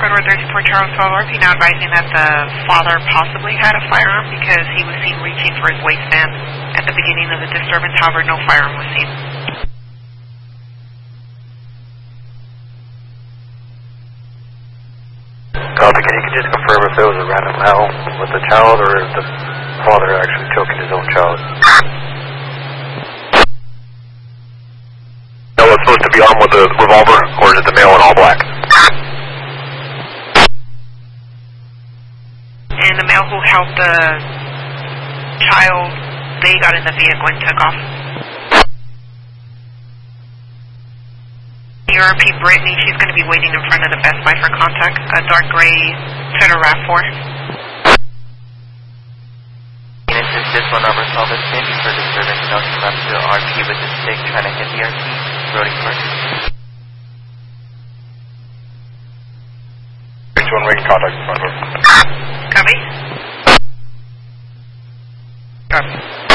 Code 34 Charles 12 RP now advising that the father possibly had a firearm because he was seen reaching for his waistband at the beginning of the disturbance. However, no firearm was seen. Copy, can you just confirm if there was a random male with the child or if the father actually choking his own child? That was supposed to be armed with a revolver, or is it the male in all black? And the male who held the child, they got in the vehicle and took off. ERP Brittany, she's going to be waiting in front of the Best Buy for contact. A dark gray Toyota RAV4. Unit is this one number 12 is standing for disturbance. Nothing left to RP with the stick trying to hit the RP. Roading first. 61 ring contact in front of her. Copy? Copy.